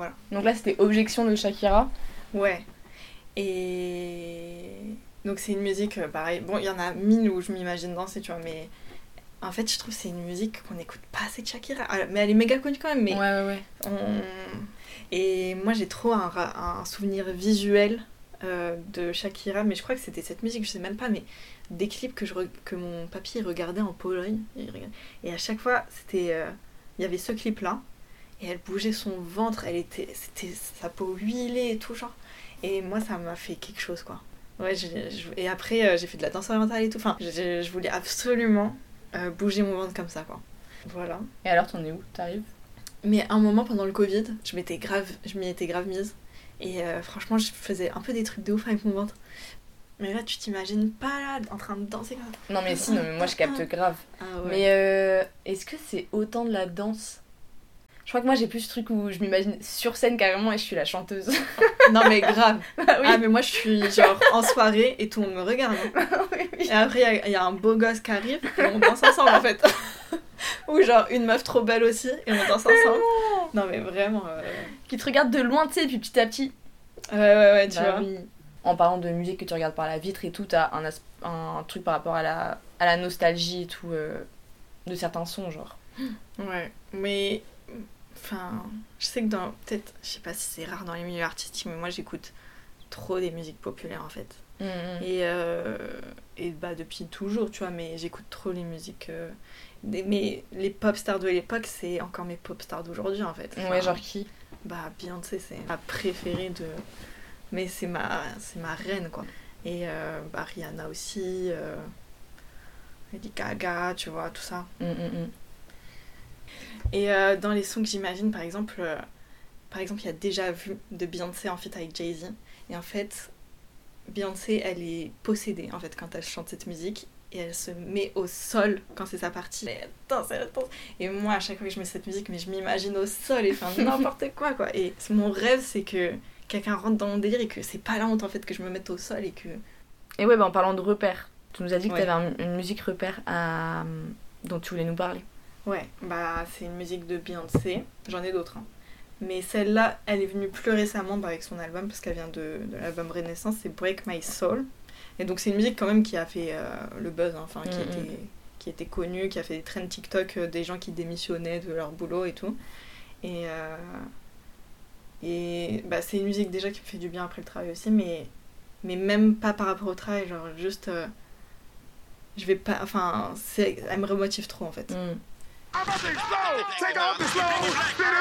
voilà. Donc là, c'était Objection de Shakira. Ouais. Et donc c'est une musique, pareil, bon, il y en a 1000 où je m'imagine danser, tu vois, mais en fait, je trouve que c'est une musique qu'on n'écoute pas assez de Shakira. Mais elle est méga connue quand même, mais Ouais. Et moi, j'ai trop un souvenir visuel de Shakira, mais je crois que c'était cette musique, je sais même pas, mais des clips que mon papy regardait en Pologne. Et à chaque fois, c'était il y avait ce clip-là, et elle bougeait son ventre, c'était sa peau huilée et tout, genre. Et moi, ça m'a fait quelque chose, quoi. Ouais, et après, j'ai fait de la danse orientale et tout. Enfin, je voulais absolument bouger mon ventre comme ça, quoi. Voilà. Et alors, t'en es où? T'arrives? Mais un moment pendant le Covid, je m'y étais grave mise. Et franchement, je faisais un peu des trucs de ouf avec mon ventre. Mais là, tu t'imagines pas là, en train de danser comme ça. Non, mais si, non, mais moi je capte grave. Ah ouais. Mais est-ce que c'est autant de la danse? Je crois que moi j'ai plus ce truc où je m'imagine sur scène carrément et je suis la chanteuse. Non, mais grave. Bah oui. Ah, mais moi, je suis genre en soirée et tout le monde me regarde. Oui. Et après, il y a un beau gosse qui arrive et on danse ensemble en fait. Ou genre une meuf trop belle aussi et on danse ensemble. Non, mais vraiment. Qui te regarde de loin, tu sais, et puis petit à petit. Ouais, tu Bah vois. oui. En parlant de musique que tu regardes par la vitre et tout, t'as un truc par rapport à la nostalgie et tout de certains sons, genre. Ouais, mais. Enfin, je sais que peut-être, je sais pas si c'est rare dans les milieux artistiques, mais moi j'écoute trop des musiques populaires en fait. Et bah depuis toujours, tu vois, mais j'écoute trop les musiques. Mais les pop stars de l'époque, c'est encore mes pop stars d'aujourd'hui en fait. Enfin, Ouais, genre qui? Bah Beyoncé, c'est ma préférée de. Mais c'est ma reine quoi. Et bah Rihanna aussi, Lady Gaga, tu vois, tout ça. Et dans les sons que j'imagine, par exemple, il y a Déjà Vu de Beyoncé en feat avec Jay-Z. Et en fait, Beyoncé, elle est possédée en fait quand elle chante cette musique. Et elle se met au sol quand c'est sa partie. Elle danse. Et moi, à chaque fois que je mets cette musique, mais je m'imagine au sol et enfin n'importe quoi. Et mon rêve, c'est que quelqu'un rentre dans mon délire et que c'est pas la honte en fait que je me mette au sol et que. Et ouais, bah en parlant de repères, tu nous as dit que Ouais. t'avais une musique repère dont tu voulais nous parler. Ouais, bah c'est une musique de Beyoncé. J'en ai d'autres, hein. Mais celle-là, elle est venue plus récemment avec son album, parce qu'elle vient de l'album Renaissance, c'est Break My Soul. Et donc c'est une musique quand même qui a fait le buzz, hein, enfin qui était connue, qui a fait des trends TikTok, des gens qui démissionnaient de leur boulot et tout. Et bah, c'est une musique déjà qui me fait du bien après le travail aussi, mais même pas par rapport au travail, genre juste... je vais pas... Enfin, elle me remotive trop en fait. I'm up and slow, take off the slow, spin